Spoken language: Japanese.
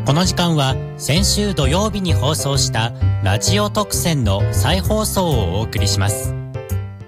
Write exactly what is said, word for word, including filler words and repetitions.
この時間は先週土曜日に放送したラジオ特選の再放送をお送りします。